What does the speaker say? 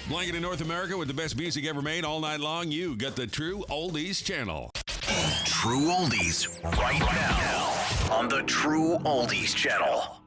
Blanketing North America with the best music ever made all night long. You got the True Oldies channel. True Oldies right now on the True Oldies channel.